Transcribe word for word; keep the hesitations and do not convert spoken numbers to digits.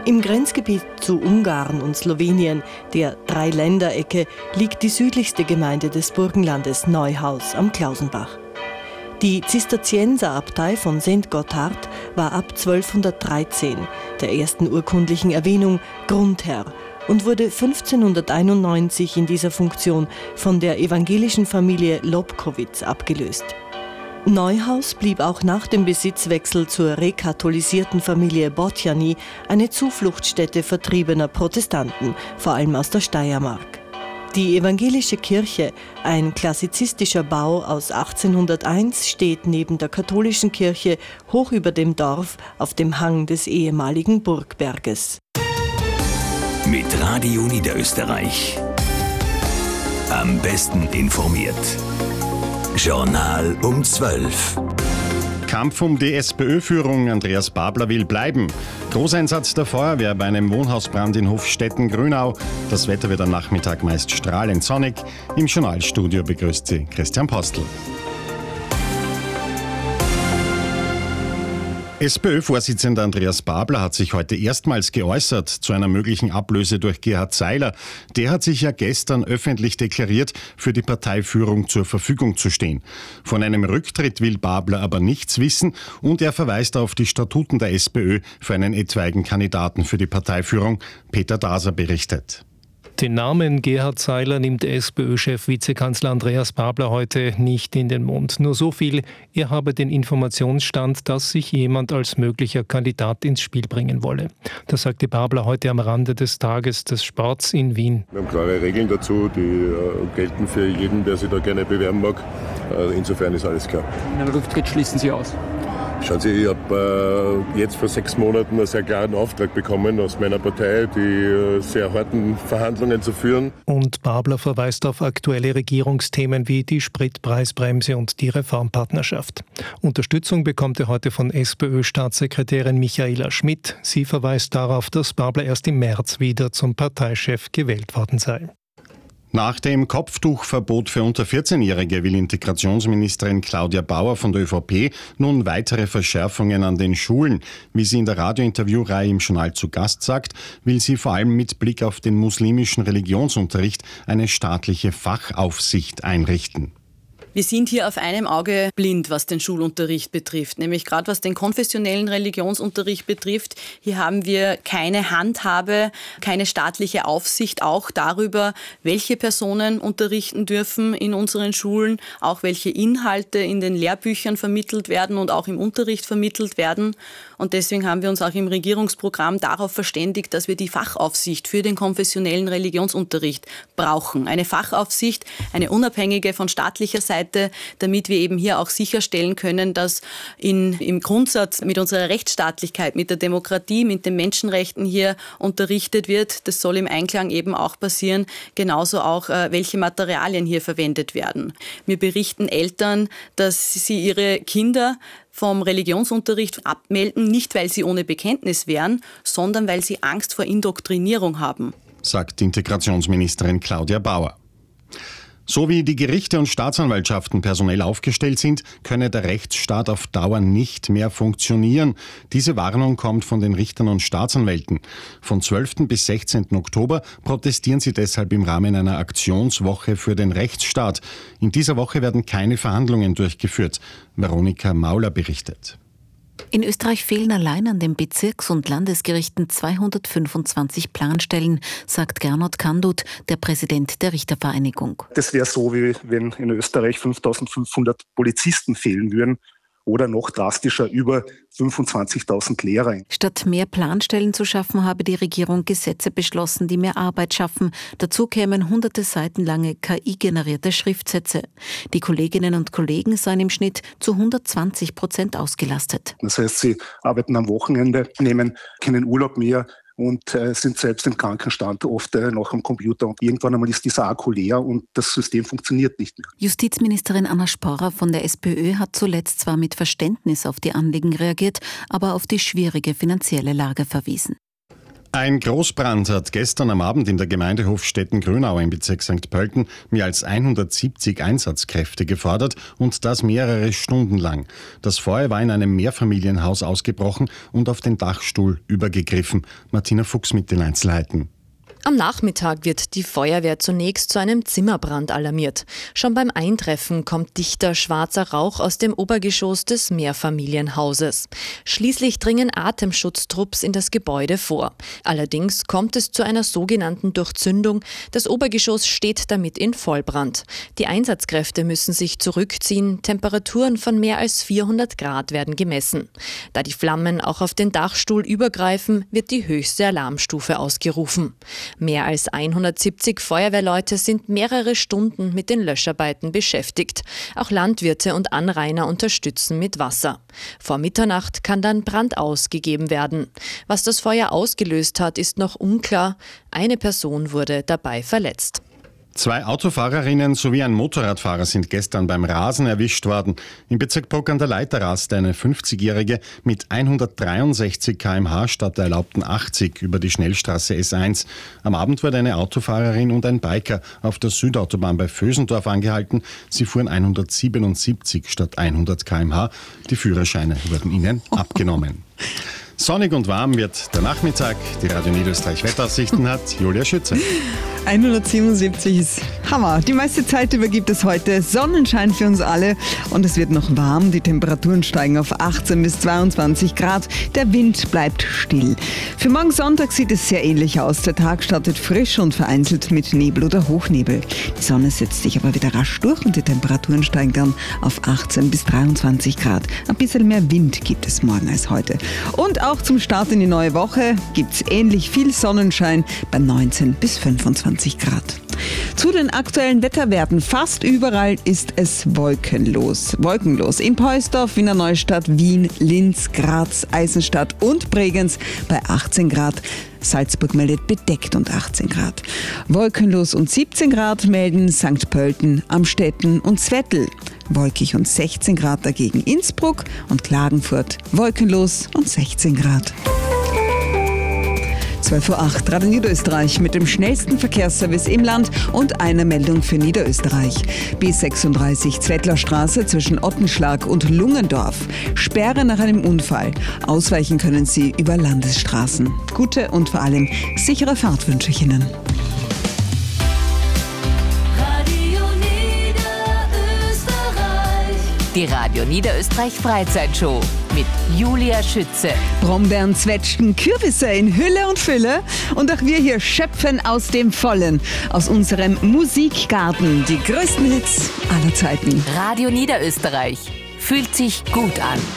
Im Grenzgebiet zu Ungarn und Slowenien, der Dreiländerecke, liegt die südlichste Gemeinde des Burgenlandes Neuhaus am Klausenbach. Die Zisterzienserabtei von Sankt Gotthard war ab zwölfhundertdreizehn, der ersten urkundlichen Erwähnung, Grundherr und wurde fünfzehnhunderteinundneunzig in dieser Funktion von der evangelischen Familie Lobkowicz abgelöst. Neuhaus blieb auch nach dem Besitzwechsel zur rekatholisierten Familie Botjany eine Zufluchtsstätte vertriebener Protestanten, vor allem aus der Steiermark. Die evangelische Kirche, ein klassizistischer Bau aus achtzehnhunderteins, steht neben der katholischen Kirche hoch über dem Dorf auf dem Hang des ehemaligen Burgberges. Mit Radio Niederösterreich. Am besten informiert. Journal um zwölf. Kampf um die SPÖ-Führung. Andreas Babler will bleiben. Großeinsatz der Feuerwehr bei einem Wohnhausbrand in Hofstetten-Grünau. Das Wetter wird am Nachmittag meist strahlend sonnig. Im Journalstudio begrüßt Sie Christian Postel. SPÖ-Vorsitzender Andreas Babler hat sich heute erstmals geäußert zu einer möglichen Ablöse durch Gerhard Seiler. Der hat sich ja gestern öffentlich deklariert, für die Parteiführung zur Verfügung zu stehen. Von einem Rücktritt will Babler aber nichts wissen und er verweist auf die Statuten der SPÖ für einen etwaigen Kandidaten für die Parteiführung. Peter Daser berichtet. Den Namen Gerhard Seiler nimmt SPÖ-Chef Vizekanzler Andreas Babler heute nicht in den Mund. Nur so viel, er habe den Informationsstand, dass sich jemand als möglicher Kandidat ins Spiel bringen wolle. Das sagte Babler heute am Rande des Tages des Sports in Wien. Wir haben klare Regeln dazu, die äh, gelten für jeden, der sich da gerne bewerben mag. Äh, insofern ist alles klar. Einen Rücktritt schließen Sie aus? Schauen Sie, ich habe äh, jetzt vor sechs Monaten einen sehr klaren Auftrag bekommen aus meiner Partei, die äh, sehr harten Verhandlungen zu führen. Und Babler verweist auf aktuelle Regierungsthemen wie die Spritpreisbremse und die Reformpartnerschaft. Unterstützung bekommt er heute von SPÖ-Staatssekretärin Michaela Schmidt. Sie verweist darauf, dass Babler erst im März wieder zum Parteichef gewählt worden sei. Nach dem Kopftuchverbot für unter vierzehnjährige will Integrationsministerin Claudia Bauer von der ÖVP nun weitere Verschärfungen an den Schulen. Wie sie in der Radiointerviewreihe im Journal zu Gast sagt, will sie vor allem mit Blick auf den muslimischen Religionsunterricht eine staatliche Fachaufsicht einrichten. Wir sind hier auf einem Auge blind, was den Schulunterricht betrifft, nämlich gerade was den konfessionellen Religionsunterricht betrifft. Hier haben wir keine Handhabe, keine staatliche Aufsicht auch darüber, welche Personen unterrichten dürfen in unseren Schulen, auch welche Inhalte in den Lehrbüchern vermittelt werden und auch im Unterricht vermittelt werden. Und deswegen haben wir uns auch im Regierungsprogramm darauf verständigt, dass wir die Fachaufsicht für den konfessionellen Religionsunterricht brauchen. Eine Fachaufsicht, eine unabhängige von staatlicher Seite, damit wir eben hier auch sicherstellen können, dass in, im Grundsatz mit unserer Rechtsstaatlichkeit, mit der Demokratie, mit den Menschenrechten hier unterrichtet wird. Das soll im Einklang eben auch passieren, genauso auch, äh, welche Materialien hier verwendet werden. Mir berichten Eltern, dass sie ihre Kinder vom Religionsunterricht abmelden, nicht weil sie ohne Bekenntnis wären, sondern weil sie Angst vor Indoktrinierung haben, sagt Integrationsministerin Claudia Bauer. So wie die Gerichte und Staatsanwaltschaften personell aufgestellt sind, könne der Rechtsstaat auf Dauer nicht mehr funktionieren. Diese Warnung kommt von den Richtern und Staatsanwälten. Von zwölften bis sechzehnten Oktober protestieren sie deshalb im Rahmen einer Aktionswoche für den Rechtsstaat. In dieser Woche werden keine Verhandlungen durchgeführt. Veronika Mauler berichtet. In Österreich fehlen allein an den Bezirks- und Landesgerichten zweihundertfünfundzwanzig Planstellen, sagt Gernot Kandut, der Präsident der Richtervereinigung. Das wäre so, wie wenn in Österreich fünftausendfünfhundert Polizisten fehlen würden oder noch drastischer über fünfundzwanzigtausend Lehrer. Statt mehr Planstellen zu schaffen, habe die Regierung Gesetze beschlossen, die mehr Arbeit schaffen. Dazu kämen hunderte Seiten lange K I-generierte Schriftsätze. Die Kolleginnen und Kollegen seien im Schnitt zu hundertzwanzig Prozent ausgelastet. Das heißt, sie arbeiten am Wochenende, nehmen keinen Urlaub mehr und äh, sind selbst im Krankenstand oft äh, noch am Computer. Und irgendwann einmal ist dieser Akku leer und das System funktioniert nicht mehr. Justizministerin Anna Sporrer von der SPÖ hat zuletzt zwar mit Verständnis auf die Anliegen reagiert, aber auf die schwierige finanzielle Lage verwiesen. Ein Großbrand hat gestern am Abend in der Gemeinde Hofstetten-Grünau im Bezirk Sankt Pölten mehr als hundertsiebzig Einsatzkräfte gefordert und das mehrere Stunden lang. Das Feuer war in einem Mehrfamilienhaus ausgebrochen und auf den Dachstuhl übergegriffen. Martina Fuchs mit den Einzelheiten. Am Nachmittag wird die Feuerwehr zunächst zu einem Zimmerbrand alarmiert. Schon beim Eintreffen kommt dichter schwarzer Rauch aus dem Obergeschoss des Mehrfamilienhauses. Schließlich dringen Atemschutztrupps in das Gebäude vor. Allerdings kommt es zu einer sogenannten Durchzündung. Das Obergeschoss steht damit in Vollbrand. Die Einsatzkräfte müssen sich zurückziehen. Temperaturen von mehr als vierhundert Grad werden gemessen. Da die Flammen auch auf den Dachstuhl übergreifen, wird die höchste Alarmstufe ausgerufen. Mehr als hundertsiebzig Feuerwehrleute sind mehrere Stunden mit den Löscharbeiten beschäftigt. Auch Landwirte und Anrainer unterstützen mit Wasser. Vor Mitternacht kann dann Brand ausgegeben werden. Was das Feuer ausgelöst hat, ist noch unklar. Eine Person wurde dabei verletzt. Zwei Autofahrerinnen sowie ein Motorradfahrer sind gestern beim Rasen erwischt worden. Im Bezirk Bruck an der Leiter raste eine fünfzigjährige mit hundertdreiundsechzig Kilometer pro Stunde statt der erlaubten achtzig über die Schnellstraße S eins. Am Abend wurde eine Autofahrerin und ein Biker auf der Südautobahn bei Vösendorf angehalten. Sie fuhren hundertsiebenundsiebzig statt hundert Kilometer pro Stunde. Die Führerscheine wurden ihnen abgenommen. Sonnig und warm wird der Nachmittag. Die Radio Niederösterreich Wetteraussichten hat Julia Schütze. hundertsiebenundsiebzig ist Hammer. Die meiste Zeit über gibt es heute Sonnenschein für uns alle und es wird noch warm. Die Temperaturen steigen auf achtzehn bis zweiundzwanzig Grad. Der Wind bleibt still. Für morgen Sonntag sieht es sehr ähnlich aus. Der Tag startet frisch und vereinzelt mit Nebel oder Hochnebel. Die Sonne setzt sich aber wieder rasch durch und die Temperaturen steigen dann auf achtzehn bis dreiundzwanzig Grad. Ein bisschen mehr Wind gibt es morgen als heute. Und auch zum Start in die neue Woche gibt es ähnlich viel Sonnenschein bei neunzehn bis fünfundzwanzig Grad. Zu den aktuellen Wetterwerten. Fast überall ist es wolkenlos. Wolkenlos in Poisdorf, Wiener Neustadt, Wien, Linz, Graz, Eisenstadt und Bregenz bei achtzehn Grad. Salzburg meldet bedeckt und achtzehn Grad. Wolkenlos und siebzehn Grad melden Sankt Pölten, Amstetten und Zwettl. Wolkig und sechzehn Grad dagegen Innsbruck und Klagenfurt. Wolkenlos und sechzehn Grad. zwölf Uhr acht, Radio Niederösterreich mit dem schnellsten Verkehrsservice im Land und einer Meldung für Niederösterreich. B sechsunddreißig Zwettlerstraße zwischen Ottenschlag und Lungendorf. Sperre nach einem Unfall. Ausweichen können Sie über Landesstraßen. Gute und vor allem sichere Fahrt wünsche ich Ihnen. Die Radio Niederösterreich Freizeitshow mit Julia Schütze. Brombeeren, Zwetschgen, Kürbisse in Hülle und Fülle. Und auch wir hier schöpfen aus dem Vollen, aus unserem Musikgarten. Die größten Hits aller Zeiten. Radio Niederösterreich fühlt sich gut an.